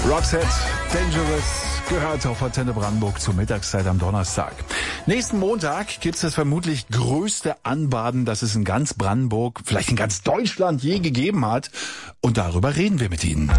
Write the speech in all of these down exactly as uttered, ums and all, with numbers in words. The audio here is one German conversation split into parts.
Roxette, Dangerous, gehört auf Antenne Brandenburg zur Mittagszeit am Donnerstag. Nächsten Montag gibt's das vermutlich größte Anbaden, das es in ganz Brandenburg, vielleicht in ganz Deutschland je gegeben hat. Und darüber reden wir mit Ihnen.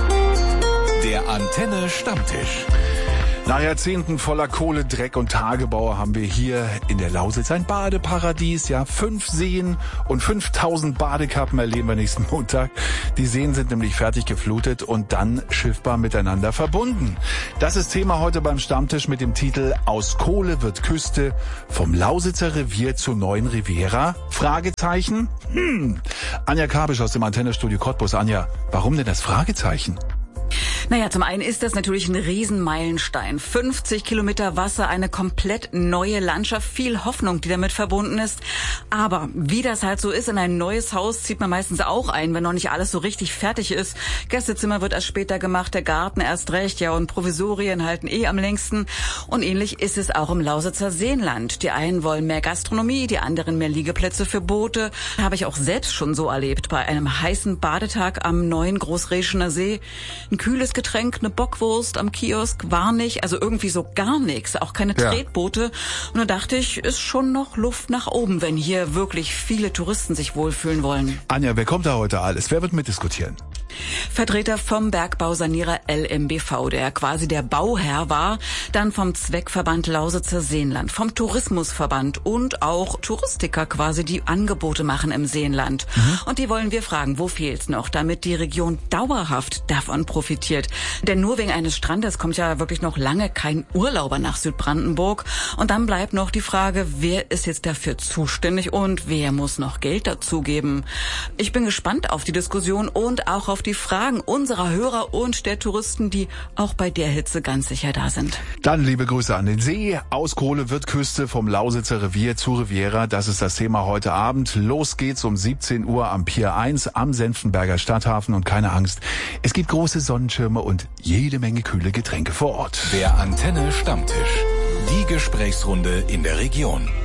Der Antenne Stammtisch. Nach Jahrzehnten voller Kohle, Dreck und Tagebau haben wir hier in der Lausitz ein Badeparadies. Ja, fünf Seen und fünftausend Badekappen erleben wir nächsten Montag. Die Seen sind nämlich fertig geflutet und dann schiffbar miteinander verbunden. Das ist Thema heute beim Stammtisch mit dem Titel Aus Kohle wird Küste, vom Lausitzer Revier zur neuen Riviera? Fragezeichen? Hm. Anja Kabisch aus dem Antennestudio Cottbus. Anja, warum denn das Fragezeichen? Naja, zum einen ist das natürlich ein Riesenmeilenstein. fünfzig Kilometer Wasser, eine komplett neue Landschaft, viel Hoffnung, die damit verbunden ist. Aber wie das halt so ist, in ein neues Haus zieht man meistens auch ein, wenn noch nicht alles so richtig fertig ist. Gästezimmer wird erst später gemacht, der Garten erst recht, ja, und Provisorien halten eh am längsten. Und ähnlich ist es auch im Lausitzer Seenland. Die einen wollen mehr Gastronomie, die anderen mehr Liegeplätze für Boote. Habe ich auch selbst schon so erlebt, bei einem heißen Badetag am neuen Großreschener See. Ein kühles Getränk, eine Bockwurst am Kiosk, war nicht, also irgendwie so gar nichts, auch keine Ja. Tretboote. Und da dachte ich, ist schon noch Luft nach oben, wenn hier wirklich viele Touristen sich wohlfühlen wollen. Anja, wer kommt da heute alles? Wer wird mitdiskutieren? Vertreter vom Bergbausanierer L M B V, der quasi der Bauherr war, dann vom Zweckverband Lausitzer Seenland, vom Tourismusverband und auch Touristiker quasi, die Angebote machen im Seenland. Mhm. Und die wollen wir fragen, wo fehlt's noch, damit die Region dauerhaft davon profitiert. Denn nur wegen eines Strandes kommt ja wirklich noch lange kein Urlauber nach Südbrandenburg. Und dann bleibt noch die Frage, wer ist jetzt dafür zuständig und wer muss noch Geld dazugeben? Ich bin gespannt auf die Diskussion und auch auf die Fragen unserer Hörer und der Touristen, die auch bei der Hitze ganz sicher da sind. Dann liebe Grüße an den See. Aus Kohle wird Küste, vom Lausitzer Revier zur Riviera. Das ist das Thema heute Abend. Los geht's um siebzehn Uhr am Pier eins am Senftenberger Stadthafen. Und keine Angst, es gibt große Sonnenschirme und jede Menge kühle Getränke vor Ort. Der Antenne Stammtisch. Die Gesprächsrunde in der Region.